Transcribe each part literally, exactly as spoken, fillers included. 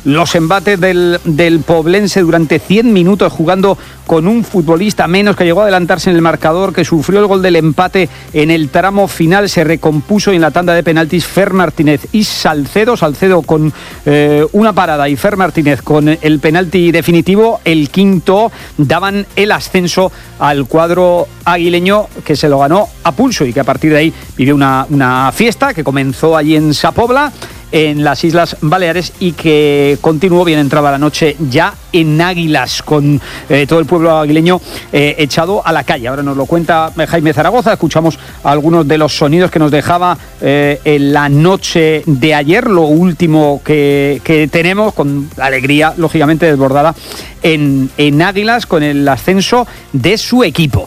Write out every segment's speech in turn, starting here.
los embates del, del Poblense durante cien minutos jugando con un futbolista menos, que llegó a adelantarse en el marcador, que sufrió el gol del empate en el tramo final, se recompuso en la tanda de penaltis Fer Martínez y Salcedo, Salcedo con eh, una parada y Fer Martínez con el penalti definitivo, el quinto, daban el ascenso al cuadro aguileño, que se lo ganó a pulso y que a partir de ahí vivió una, una fiesta que comenzó allí en Sa Pobla, en las Islas Baleares, y que continuó bien entrada la noche ya en Águilas, con eh, todo el pueblo aguileño eh, echado a la calle. Ahora nos lo cuenta Jaime Zaragoza, escuchamos algunos de los sonidos que nos dejaba eh, en la noche de ayer, lo último que, que tenemos, con alegría lógicamente desbordada en, en Águilas, con el ascenso de su equipo.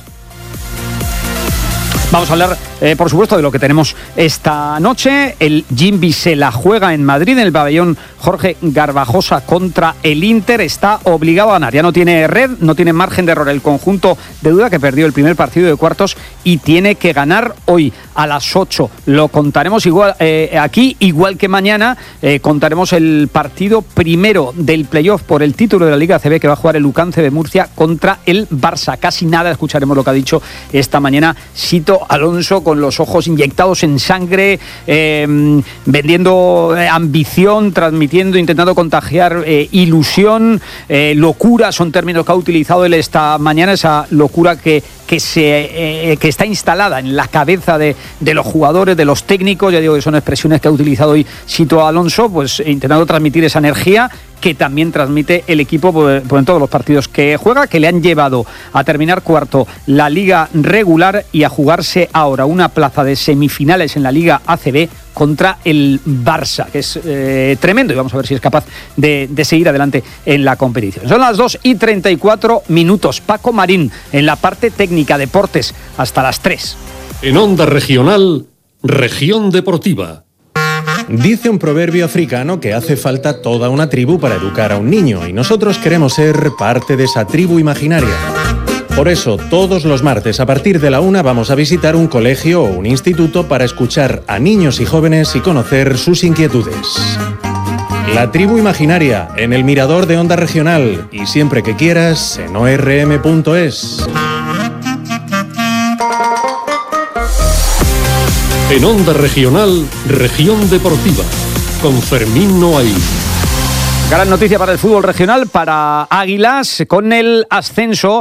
Vamos a hablar, eh, por supuesto, de lo que tenemos esta noche. El Jimby se la juega en Madrid, en el pabellón Jorge Garbajosa contra el Inter. Está obligado a ganar. Ya no tiene red, no tiene margen de error el conjunto de Duda, que perdió el primer partido de cuartos, y tiene que ganar hoy a las ocho. Lo contaremos igual eh, aquí, igual que mañana. Eh, contaremos el partido primero del playoff por el título de la Liga A C B, que va a jugar el Lucance de Murcia contra el Barça. Casi nada escucharemos lo que ha dicho esta mañana Sito Alonso, con los ojos inyectados en sangre, eh, vendiendo eh, ambición, transmitiendo, intentando contagiar eh, ilusión, eh, locura, son términos que ha utilizado él esta mañana, esa locura que, que, se, eh, que está instalada en la cabeza de, de los jugadores, de los técnicos. Ya digo que son expresiones que ha utilizado hoy Sito Alonso, pues intentando transmitir esa energía que también transmite el equipo por, por en todos los partidos que juega, que le han llevado a terminar cuarto la liga regular y a jugarse ahora una plaza de semifinales en la Liga A C B contra el Barça, que es eh, tremendo, y vamos a ver si es capaz de, de seguir adelante en la competición. Son las dos y treinta y cuatro minutos. Paco Marín en la parte técnica, deportes, hasta las tres. En Onda Regional, Región Deportiva. Dice un proverbio africano que hace falta toda una tribu para educar a un niño, y nosotros queremos ser parte de esa tribu imaginaria. Por eso, todos los martes a partir de la una vamos a visitar un colegio o un instituto para escuchar a niños y jóvenes y conocer sus inquietudes. La tribu imaginaria, en el Mirador de Onda Regional, y siempre que quieras en o erre eme punto es. En Onda Regional, Región Deportiva, con Fermín Noaín. Gran noticia para el fútbol regional, para Águilas, con el ascenso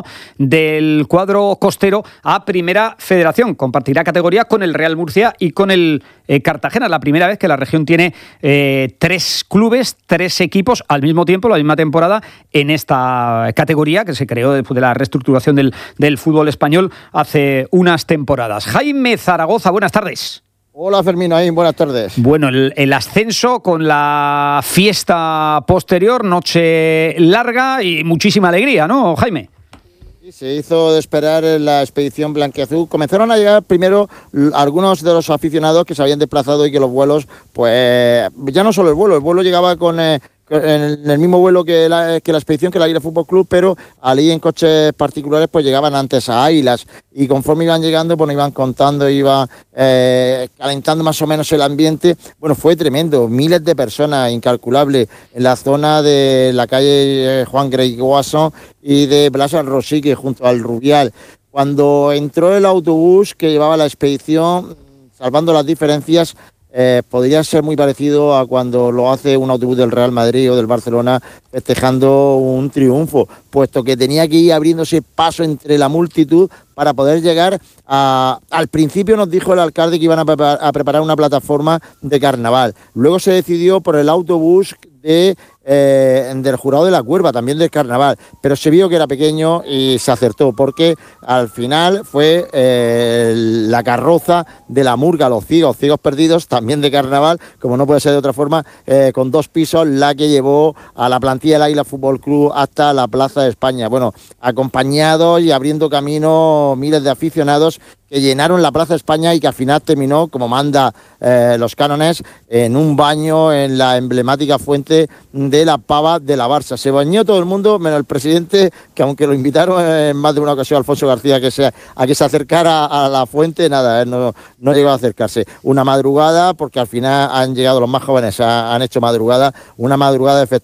del cuadro costero a Primera Federación. Compartirá categoría con el Real Murcia y con el eh, Cartagena. La primera vez que la región tiene eh, tres clubes, tres equipos al mismo tiempo, la misma temporada, en esta categoría que se creó después de la reestructuración del, del fútbol español hace unas temporadas. Jaime Zaragoza, buenas tardes. Hola Fermín, ahí, buenas tardes. Bueno, el, el ascenso con la fiesta posterior, noche larga y muchísima alegría, ¿no, Jaime? Sí, se hizo de esperar la expedición blanquiazul. Comenzaron a llegar primero algunos de los aficionados que se habían desplazado y que los vuelos, pues ya no solo el vuelo, el vuelo llegaba con... Eh, en el mismo vuelo que la, que la expedición, que el Águila Fútbol Club, pero al ir en coches particulares pues llegaban antes a Águilas, y conforme iban llegando pues nos iban contando, iban eh, calentando más o menos el ambiente. Bueno, fue tremendo, miles de personas, incalculables, en la zona de la calle Juan Gregoire y de Blas Rosique junto al Rubial. Cuando entró el autobús que llevaba la expedición, salvando las diferencias, Eh, podría ser muy parecido a cuando lo hace un autobús del Real Madrid o del Barcelona festejando un triunfo, puesto que tenía que ir abriéndose paso entre la multitud para poder llegar a... Al principio nos dijo el alcalde que iban a, prepar, a preparar una plataforma de carnaval. Luego se decidió por el autobús de, eh, del Jurado de la Cuerva, también del carnaval, pero se vio que era pequeño y se acertó, porque al final fue eh, la carroza de la murga, los ciegos, ciegos perdidos, también de carnaval, como no puede ser de otra forma, eh, con dos pisos, la que llevó a la plantilla del Águila Fútbol Club hasta la Plaza de España. Bueno, acompañados y abriendo camino miles de aficionados que llenaron la Plaza de España y que al final terminó, como manda eh, los cánones, en un baño en la emblemática fuente de la Pava de la Barça. Se bañó todo el mundo, menos el presidente, que aunque lo invitaron en más de una ocasión, Alfonso García, que se, a que se acercara a la fuente, nada, él no, no llegó a acercarse. Una madrugada, porque al final han llegado los más jóvenes, ha, han hecho madrugada, una madrugada de